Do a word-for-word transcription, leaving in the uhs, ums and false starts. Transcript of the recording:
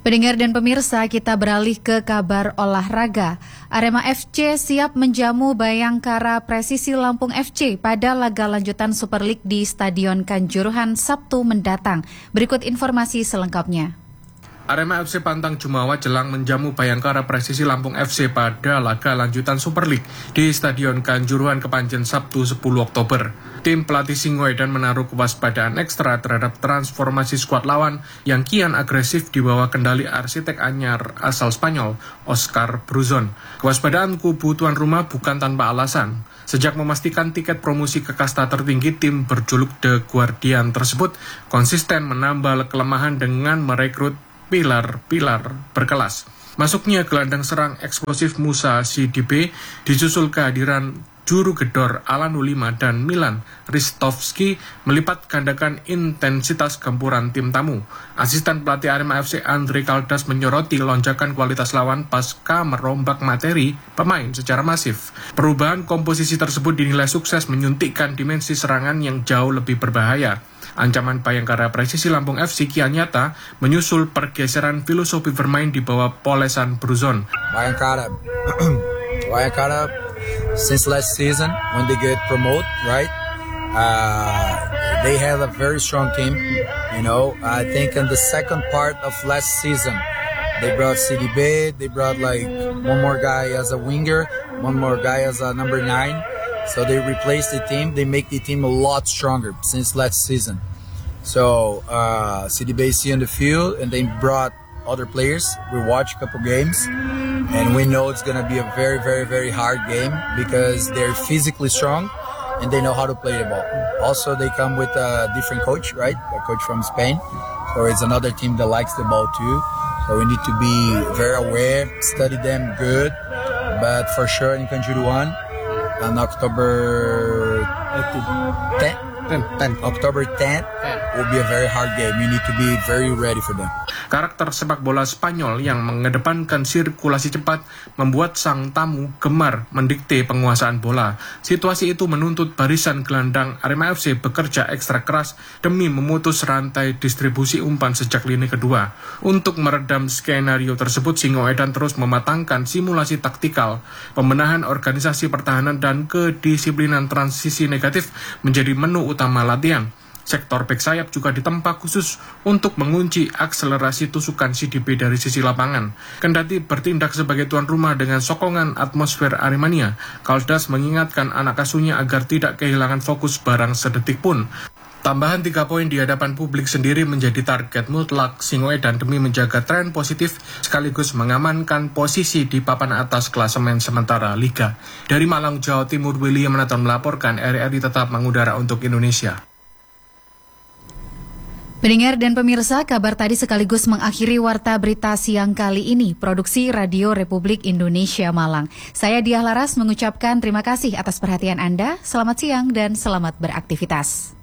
Pendengar dan pemirsa, kita beralih ke kabar olahraga. Arema F C siap menjamu Bayangkara Presisi Lampung F C pada laga lanjutan Super League di Stadion Kanjuruhan Sabtu mendatang. Berikut informasi selengkapnya. Arema F C pantang jumawa jelang menjamu Bayangkara Presisi Lampung F C pada laga lanjutan Super League di Stadion Kanjuruhan Kepanjen Sabtu sepuluh Oktober. Tim pelatih Singoedan menaruh kewaspadaan ekstra terhadap transformasi skuad lawan yang kian agresif di bawah kendali arsitek anyar asal Spanyol, Oscar Bruzon. Kewaspadaanku tuan rumah bukan tanpa alasan. Sejak memastikan tiket promosi ke kasta tertinggi, tim berjuluk The Guardian tersebut konsisten menambal kelemahan dengan merekrut pilar-pilar berkelas. Masuknya gelandang serang eksplosif Musa Sidibe disusul kehadiran juru gedor Alan Ulima dan Milan Ristovski melipat gandakan intensitas gempuran tim tamu. Asisten pelatih Arema F C Andre Caldas menyoroti lonjakan kualitas lawan pasca merombak materi pemain secara masif. Perubahan komposisi tersebut dinilai sukses menyuntikkan dimensi serangan yang jauh lebih berbahaya. Ancaman Bayangkara Presisi Lampung F C kian nyata menyusul pergeseran filosofi bermain di bawah polesan Bruzon. Bayangkara, Bayangkara, since last season when they get promoted, right? Uh, they have a very strong team. You know, I think in the second part of last season, they brought C D B, they brought like one more guy as a winger, one more guy as a number nine. So they replaced the team. They make the team a lot stronger since last season. So uh, C D B is on the field, and they brought other players. We watched a couple games, and we know it's gonna be a very, very, very hard game because they're physically strong and they know how to play the ball. Also, they come with a different coach, right? A coach from Spain. So it's another team that likes the ball too. So we need to be very aware, study them good. But for sure in Kanjuruhan, on October tenth, October tenth will be a very hard game. You need to be very ready for them. Karakter sepak bola Spanyol yang mengedepankan sirkulasi cepat membuat sang tamu gemar mendikte penguasaan bola. Situasi itu menuntut barisan gelandang Arema F C bekerja ekstra keras demi memutus rantai distribusi umpan sejak lini kedua. Untuk meredam skenario tersebut, Singoedan terus mematangkan simulasi taktikal, pembenahan organisasi pertahanan dan kedisiplinan transisi negatif menjadi menu utama latihan. Sektor bek sayap juga ditempa khusus untuk mengunci akselerasi tusukan C D B dari sisi lapangan. Kendati bertindak sebagai tuan rumah dengan sokongan atmosfer Aremania, Caldas mengingatkan anak asuhnya agar tidak kehilangan fokus barang sedetik pun. Tambahan tiga poin di hadapan publik sendiri menjadi target mutlak Singoedan demi menjaga tren positif sekaligus mengamankan posisi di papan atas klasemen sementara Liga. Dari Malang, Jawa Timur, William Menaton melaporkan. R R I tetap mengudara untuk Indonesia. Pendengar dan pemirsa, kabar tadi sekaligus mengakhiri Warta Berita siang kali ini, produksi Radio Republik Indonesia Malang. Saya Diah Laras mengucapkan terima kasih atas perhatian Anda, selamat siang dan selamat beraktivitas.